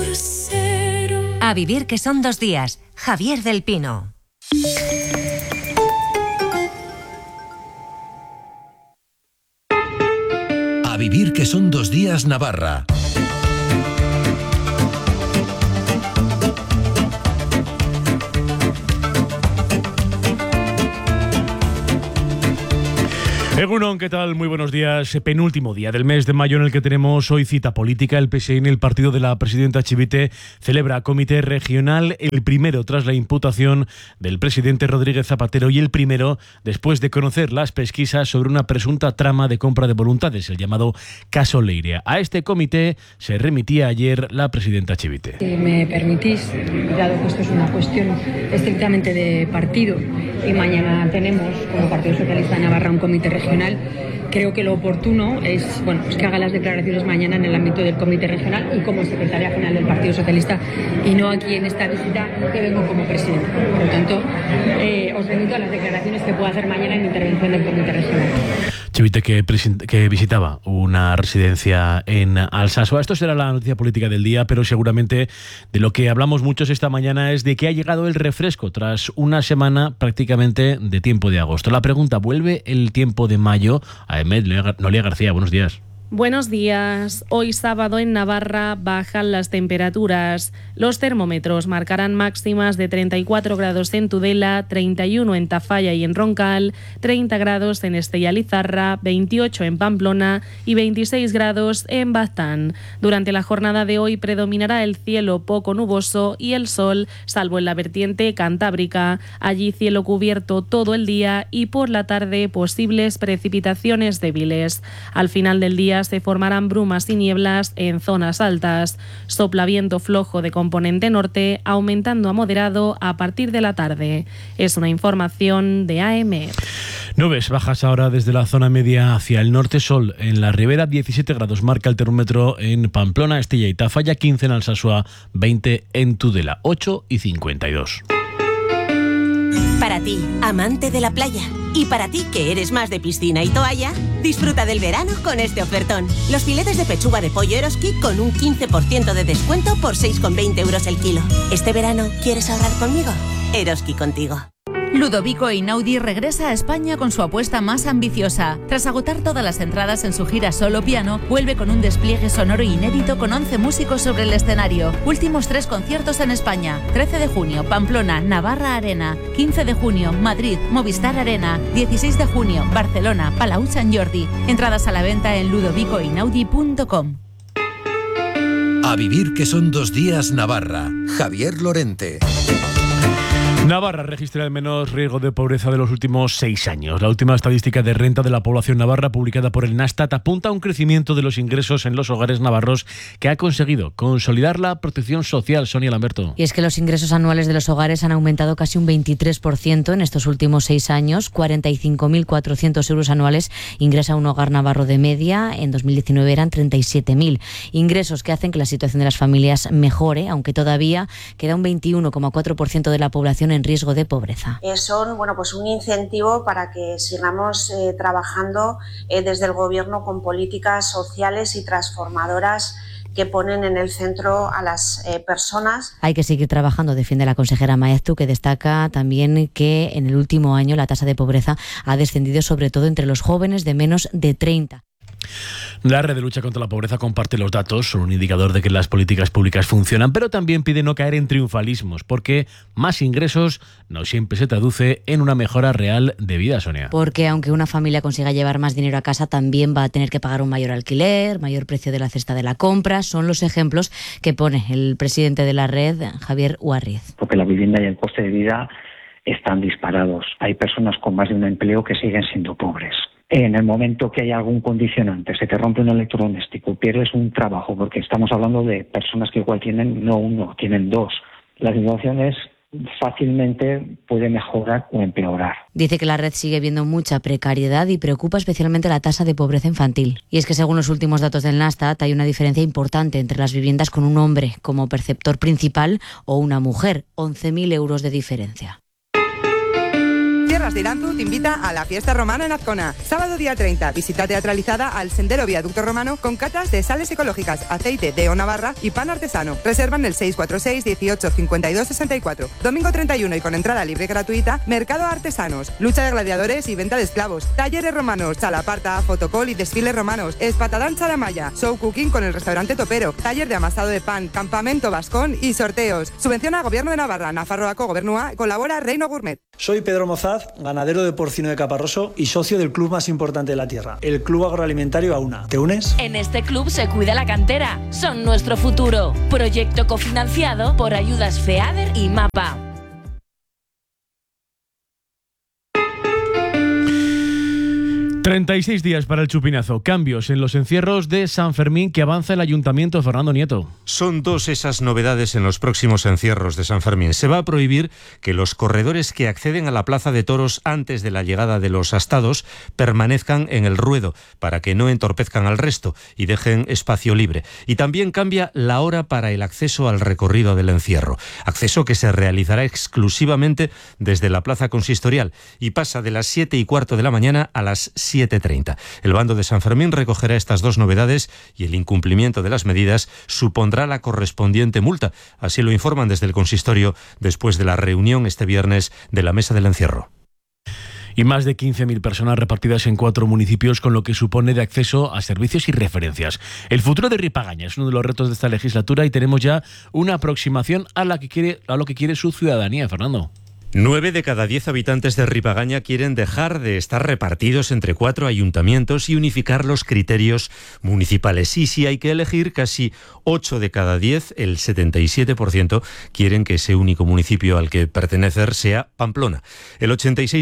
A vivir que son 2 días. Javier del Pino. A vivir que son 2 días Navarra. Egunon, ¿qué tal? Muy buenos días. Penúltimo día del mes de mayo en el que tenemos hoy cita política. El PSN, el partido de la presidenta Chivite, celebra comité regional, el primero tras la imputación del presidente Rodríguez Zapatero y el primero después de conocer las pesquisas sobre una presunta trama de compra de voluntades, el llamado caso Leiria. A este comité se remitía ayer la presidenta Chivite. Si me permitís, dado que esto es una cuestión estrictamente de partido y mañana tenemos como Partido Socialista de Navarra un comité regional, creo que lo oportuno es que haga las declaraciones mañana en el ámbito del comité regional y como secretaria general del Partido Socialista y no aquí en esta visita que vengo como presidenta. Por lo tanto, os remito a las declaraciones que pueda hacer mañana en mi intervención del comité regional. Chivite que visitaba una residencia en Alsasua. Esto será la noticia política del día, pero seguramente de lo que hablamos muchos esta mañana es de que ha llegado el refresco tras una semana prácticamente de tiempo de agosto. La pregunta, ¿vuelve el tiempo de mayo? A Noelia García, buenos días. Buenos días. Hoy sábado en Navarra bajan las temperaturas. Los termómetros marcarán máximas de 34 grados en Tudela, 31 en Tafalla y en Roncal, 30 grados en Estella Lizarra, 28 en Pamplona y 26 grados en Baztán. Durante la jornada de hoy predominará el cielo poco nuboso y el sol, salvo en la vertiente cantábrica. Allí cielo cubierto todo el día y por la tarde posibles precipitaciones débiles. Al final del día se formarán brumas y nieblas en zonas altas. Sopla viento flojo de componente norte, aumentando a moderado a partir de la tarde. Es una información de AEMET. Nubes bajas ahora desde la zona media hacia el norte. Sol en la ribera, 17 grados marca el termómetro en Pamplona, Estella y Tafalla, 15 en Alsasua, 20 en Tudela, 8:52. Para ti, amante de la playa, y para ti, que eres más de piscina y toalla, disfruta del verano con este ofertón. Los filetes de pechuga de pollo Eroski con un 15% de descuento por 6,20 euros el kilo. ¿Este verano quieres ahorrar conmigo? Eroski contigo. Ludovico Einaudi regresa a España con su apuesta más ambiciosa. Tras agotar todas las entradas en su gira solo piano, vuelve con un despliegue sonoro inédito con 11 músicos sobre el escenario. Últimos 3 conciertos en España. 13 de junio, Pamplona, Navarra Arena. 15 de junio, Madrid, Movistar Arena. 16 de junio, Barcelona, Palau Sant Jordi. Entradas a la venta en ludovicoeinaudi.com. A vivir que son 2 días Navarra. Javier Lorente. Navarra registra el menos riesgo de pobreza de los últimos 6 años. La última estadística de renta de la población navarra publicada por el Nastat apunta a un crecimiento de los ingresos en los hogares navarros que ha conseguido consolidar la protección social. Sonia Lamberto. Y es que los ingresos anuales de los hogares han aumentado casi un 23% en estos últimos 6 años. 45.400 euros anuales ingresa un hogar navarro de media. En 2019 eran 37.000. Ingresos que hacen que la situación de las familias mejore, aunque todavía queda un 21,4% de la población en riesgo de pobreza. Son un incentivo para que sigamos trabajando desde el Gobierno con políticas sociales y transformadoras que ponen en el centro a las personas. Hay que seguir trabajando, defiende la consejera Maeztu, que destaca también que en el último año la tasa de pobreza ha descendido sobre todo entre los jóvenes de menos de 30. La Red de Lucha contra la Pobreza comparte los datos, son un indicador de que las políticas públicas funcionan, pero también pide no caer en triunfalismos, porque más ingresos no siempre se traduce en una mejora real de vida, Sonia. Porque aunque una familia consiga llevar más dinero a casa, también va a tener que pagar un mayor alquiler, mayor precio de la cesta de la compra. Son los ejemplos que pone el presidente de la Red, Javier Uarriz. Porque la vivienda y el coste de vida están disparados. Hay personas con más de un empleo que siguen siendo pobres. En el momento que hay algún condicionante, se te rompe un electrodoméstico, pierdes un trabajo, porque estamos hablando de personas que igual tienen no uno, tienen 2. La situación es fácilmente puede mejorar o empeorar. Dice que la red sigue viendo mucha precariedad y preocupa especialmente la tasa de pobreza infantil. Y es que según los últimos datos del Nastat hay una diferencia importante entre las viviendas con un hombre como perceptor principal o una mujer, 11.000 euros de diferencia. Cierra Rivas de Iranzu te invita a la fiesta romana en Azcona. Sábado día 30, visita teatralizada al Sendero Viaducto Romano con catas de sales ecológicas, aceite de Navarra y pan artesano. Reservan el 646 18 52 64. Domingo 31 y con entrada libre y gratuita, mercado artesanos, lucha de gladiadores y venta de esclavos, talleres romanos, chalaparta, fotocall y desfiles romanos, espatadán charamaya, show cooking con el restaurante Topero, taller de amasado de pan, campamento vascón y sorteos. Subvenciona Gobierno de Navarra, Nafarroako Gobernua, colabora Reino Gourmet. Soy Pedro Mozaz, ganadero de porcino de Caparroso y socio del club más importante de la tierra, el Club Agroalimentario AUNA. ¿Te unes? En este club se cuida la cantera. Son nuestro futuro. Proyecto cofinanciado por ayudas FEADER y MAPA. ...36 días para el chupinazo. Cambios en los encierros de San Fermín que avanza el Ayuntamiento. Fernando Nieto. Son dos esas novedades en los próximos encierros de San Fermín. Se va a prohibir que los corredores que acceden a la plaza de toros antes de la llegada de los astados permanezcan en el ruedo para que no entorpezcan al resto y dejen espacio libre. Y también cambia la hora para el acceso al recorrido del encierro. Acceso que se realizará exclusivamente desde la plaza consistorial y pasa de las 7:15 de la mañana a las 7:30. El bando de San Fermín recogerá estas dos novedades y el incumplimiento de las medidas supondrá la correspondiente multa. Así lo informan desde el consistorio después de la reunión este viernes de la mesa del encierro. Y más de 15.000 personas repartidas en 4 municipios, con lo que supone de acceso a servicios y referencias. El futuro de Ripagaña es uno de los retos de esta legislatura y tenemos ya una aproximación a lo que quiere su ciudadanía, Fernando. 9 de cada 10 habitantes de Ripagaña quieren dejar de estar repartidos entre 4 ayuntamientos y unificar los criterios municipales. Y si hay que elegir, casi 8 de cada 10, el 77%, quieren que ese único municipio al que pertenecer sea Pamplona. El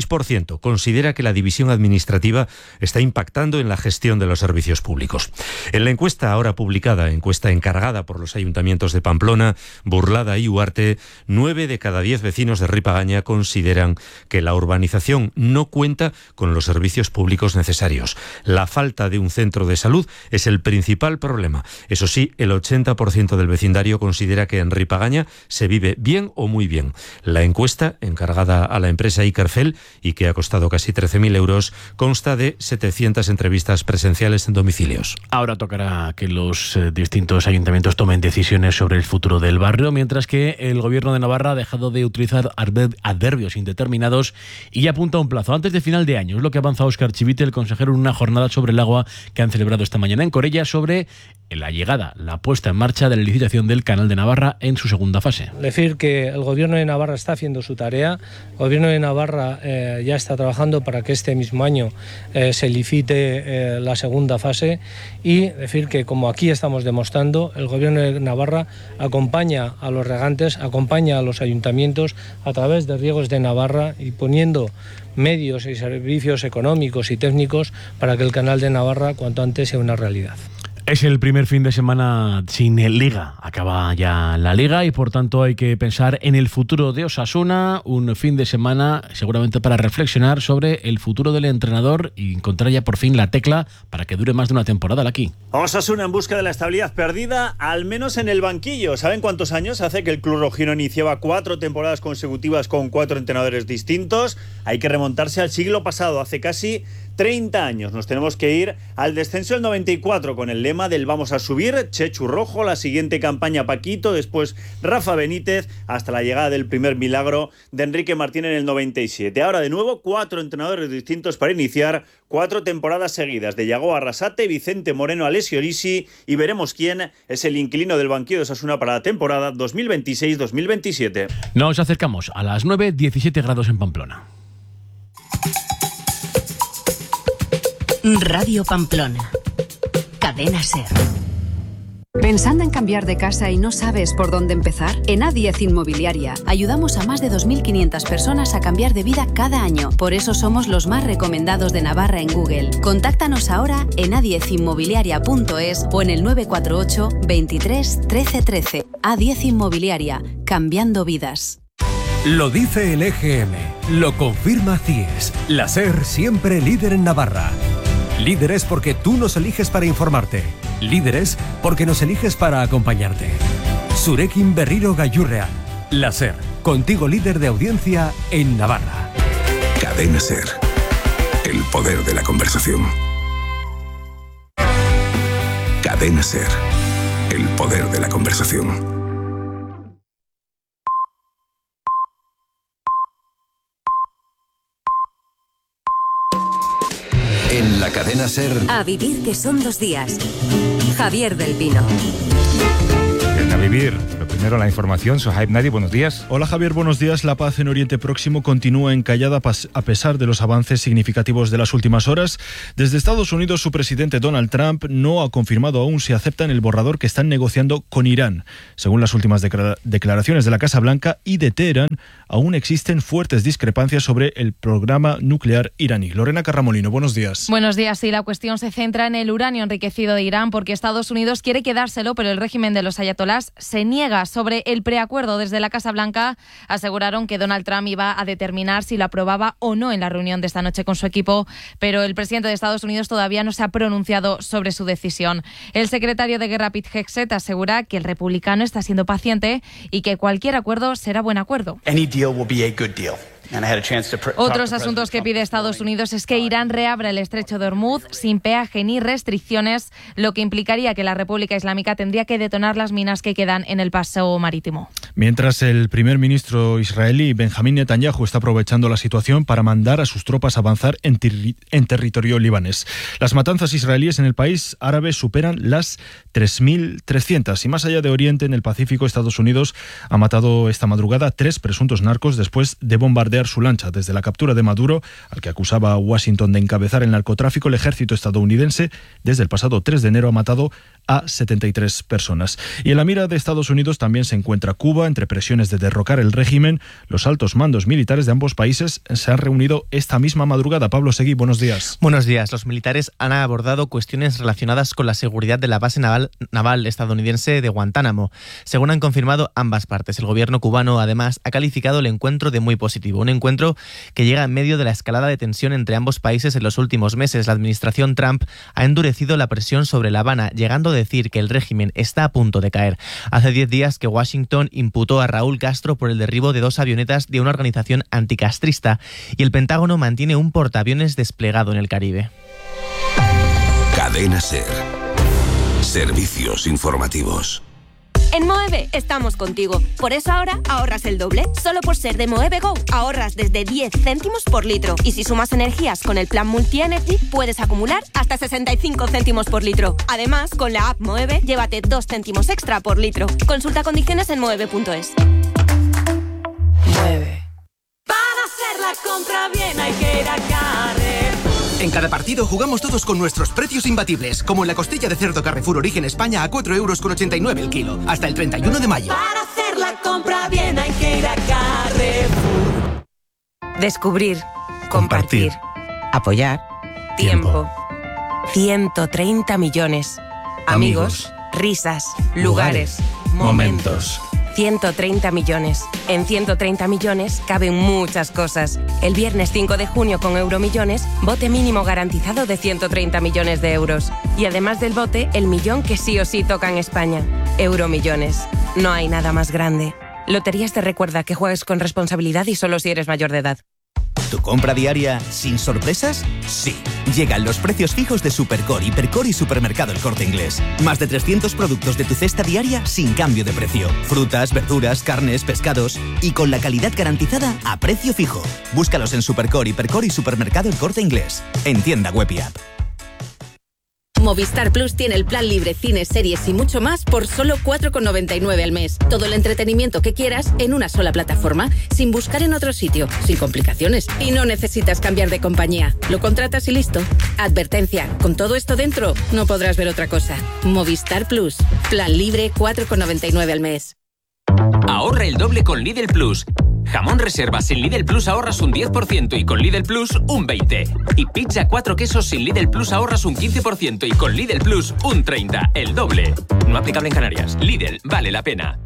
86% considera que la división administrativa está impactando en la gestión de los servicios públicos. En la encuesta ahora publicada, encuesta encargada por los ayuntamientos de Pamplona, Burlada y Huarte, 9 de cada 10 vecinos de Ripagaña consideran que la urbanización no cuenta con los servicios públicos necesarios. La falta de un centro de salud es el principal problema. Eso sí, el 80% del vecindario considera que en Ripagaña se vive bien o muy bien. La encuesta, encargada a la empresa Ikerfel y que ha costado casi 13.000 euros, consta de 700 entrevistas presenciales en domicilios. Ahora tocará que los distintos ayuntamientos tomen decisiones sobre el futuro del barrio, mientras que el Gobierno de Navarra ha dejado de utilizar adverbios indeterminados y ya apunta a un plazo antes de final de año. Es lo que avanza Óscar Chivite, el consejero, en una jornada sobre el agua que han celebrado esta mañana en Corella sobre la llegada, la puesta en marcha de la licitación del Canal de Navarra en su segunda fase. Decir que el Gobierno de Navarra está haciendo su tarea. El Gobierno de Navarra ya está trabajando para que este mismo año se licite la segunda fase, y decir que, como aquí estamos demostrando, el Gobierno de Navarra acompaña a los regantes, acompaña a los ayuntamientos a través de Riegos de Navarra y poniendo medios y servicios económicos y técnicos para que el Canal de Navarra cuanto antes sea una realidad. Es el primer fin de semana sin Liga. Acaba ya la Liga y por tanto hay que pensar en el futuro de Osasuna. Un fin de semana seguramente para reflexionar sobre el futuro del entrenador y encontrar ya por fin la tecla para que dure más de una temporada aquí. Osasuna en busca de la estabilidad perdida, al menos en el banquillo. ¿Saben cuántos años hace que el club rojino iniciaba 4 temporadas consecutivas con 4 entrenadores distintos? Hay que remontarse al siglo pasado, hace casi 30 años. Nos tenemos que ir al descenso del 94 con el lema del vamos a subir, Chechu Rojo, la siguiente campaña Paquito, después Rafa Benítez, hasta la llegada del primer milagro de Enrique Martín en el 97. Ahora de nuevo 4 entrenadores distintos para iniciar 4 temporadas seguidas, de Yago Arrasate, Vicente Moreno, Alessio Risi, y veremos quién es el inquilino del banquillo de Osasuna para la temporada 2026-2027. Nos acercamos a las 9, 17 grados en Pamplona. Radio Pamplona. Cadena SER. ¿Pensando en cambiar de casa y no sabes por dónde empezar? En A10 Inmobiliaria ayudamos a más de 2.500 personas a cambiar de vida cada año. Por eso somos los más recomendados de Navarra en Google. Contáctanos ahora en a10inmobiliaria.es o en el 948 23 13 13. A10 Inmobiliaria, cambiando vidas. Lo dice el EGM, lo confirma CIES. La SER siempre líder en Navarra. Líderes porque tú nos eliges para informarte. Líderes porque nos eliges para acompañarte. Zurekin berriro gailurrean. La SER, contigo líder de audiencia en Navarra. Cadena SER. El poder de la conversación. Cadena SER. El poder de la conversación. En la Cadena SER. A vivir que son 2 días. Javier del Pino. A vivir. Lo primero, la información. Sohaib Nadi, buenos días. Hola Javier, buenos días. La paz en Oriente Próximo continúa encallada a pesar de los avances significativos de las últimas horas. Desde Estados Unidos, su presidente Donald Trump no ha confirmado aún si aceptan el borrador que están negociando con Irán. Según las últimas declaraciones de la Casa Blanca y de Teherán, aún existen fuertes discrepancias sobre el programa nuclear iraní. Lorena Carramolino, buenos días. Buenos días. Sí, la cuestión se centra en el uranio enriquecido de Irán porque Estados Unidos quiere quedárselo, pero el régimen de los ayatolás se niega. Sobre el preacuerdo, desde la Casa Blanca aseguraron que Donald Trump iba a determinar si lo aprobaba o no en la reunión de esta noche con su equipo, pero el presidente de Estados Unidos todavía no se ha pronunciado sobre su decisión. El secretario de Guerra, Pete Hegseth, asegura que el republicano está siendo paciente y que cualquier acuerdo será buen acuerdo. Otros asuntos que pide Estados Unidos es que Irán reabra el estrecho de Hormuz sin peaje ni restricciones, lo que implicaría que la República Islámica tendría que detonar las minas que quedan en el paso marítimo. Mientras el primer ministro israelí Benjamín Netanyahu está aprovechando la situación para mandar a sus tropas avanzar en territorio libanés. Las matanzas israelíes en el país árabe superan las 3.300 y más allá de Oriente, en el Pacífico, Estados Unidos ha matado esta madrugada 3 presuntos narcos después de bombardear su lancha. Desde la captura de Maduro, al que acusaba a Washington de encabezar el narcotráfico, el ejército estadounidense desde el pasado 3 de enero ha matado a 73 personas. Y en la mira de Estados Unidos también se encuentra Cuba. Entre presiones de derrocar el régimen, los altos mandos militares de ambos países se han reunido esta misma madrugada. Pablo Seguí, buenos días. Buenos días. Los militares han abordado cuestiones relacionadas con la seguridad de la base naval estadounidense de Guantánamo. Según han confirmado ambas partes, el gobierno cubano además ha calificado el encuentro de muy positivo. Un encuentro que llega en medio de la escalada de tensión entre ambos países en los últimos meses. La administración Trump ha endurecido la presión sobre La Habana, llegando a decir que el régimen está a punto de caer. Hace 10 días que Washington imputó a Raúl Castro por el derribo de 2 avionetas de una organización anticastrista y el Pentágono mantiene un portaaviones desplegado en el Caribe. Cadena SER. Servicios informativos. En Moeve estamos contigo. Por eso ahora ahorras el doble. Solo por ser de Moeve Go ahorras desde 10 céntimos por litro. Y si sumas energías con el plan Multi-Energy, puedes acumular hasta 65 céntimos por litro. Además, con la app Moeve, llévate 2 céntimos extra por litro. Consulta condiciones en moeve.es. Moeve. Para hacer la compra bien hay que ir a Carrefour. En cada partido jugamos todos con nuestros precios imbatibles, como en la costilla de cerdo Carrefour Origen España a 4,89 € el kilo, hasta el 31 de mayo. Para hacer la compra bien hay que ir a Carrefour. Descubrir, compartir, apoyar, tiempo. 130 millones. Amigos, risas, lugares, momentos. 130 millones. En 130 millones caben muchas cosas. El viernes 5 de junio con Euromillones, bote mínimo garantizado de 130 millones de euros. Y además del bote, el millón que sí o sí toca en España. Euromillones. No hay nada más grande. Loterías te recuerda que juegues con responsabilidad y solo si eres mayor de edad. ¿Tu compra diaria sin sorpresas? Sí. Llegan los precios fijos de Supercore, Hipercore y Supermercado El Corte Inglés. Más de 300 productos de tu cesta diaria sin cambio de precio. Frutas, verduras, carnes, pescados y con la calidad garantizada a precio fijo. Búscalos en Supercore, Hipercore y Supermercado El Corte Inglés. En tienda web y app. Movistar Plus tiene el plan libre, cines, series y mucho más por solo 4,99 al mes. Todo el entretenimiento que quieras en una sola plataforma, sin buscar en otro sitio, sin complicaciones. Y no necesitas cambiar de compañía. Lo contratas y listo. Advertencia, con todo esto dentro, no podrás ver otra cosa. Movistar Plus. Plan libre, 4,99 al mes. Ahorra el doble con Lidl Plus. Jamón reserva sin Lidl Plus ahorras un 10% y con Lidl Plus un 20%. Y pizza 4 quesos sin Lidl Plus ahorras un 15% y con Lidl Plus un 30%. El doble. No aplicable en Canarias. Lidl, vale la pena.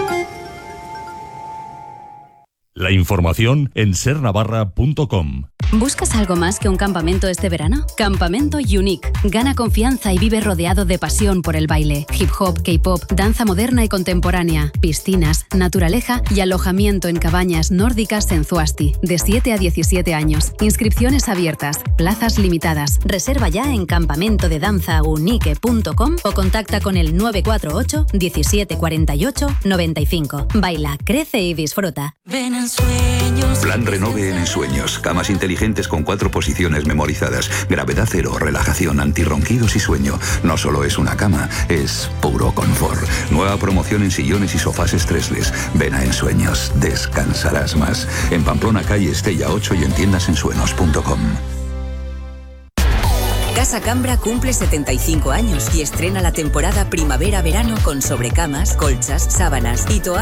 La información en sernavarra.com. ¿Buscas algo más que un campamento este verano? Campamento Unique. Gana confianza y vive rodeado de pasión por el baile. Hip hop, K-pop, danza moderna y contemporánea, piscinas, naturaleza y alojamiento en cabañas nórdicas en Zuasti, de 7 a 17 años. Inscripciones abiertas, plazas limitadas. Reserva ya en campamentodedanzaunique.com o contacta con el 948 17 48 95. Baila, crece y disfruta. Ven en sueños. Plan Renove en Ensueños. Camas inteligentes con 4 posiciones memorizadas. Gravedad cero, relajación, antirronquidos y sueño. No solo es una cama, es puro confort. Nueva promoción en sillones y sofás estresless. Ven a Ensueños. Descansarás más. En Pamplona, calle Estella 8 y en tiendasensueños.com. Casa Cambra cumple 75 años y estrena la temporada primavera-verano con sobrecamas, colchas, sábanas y toallas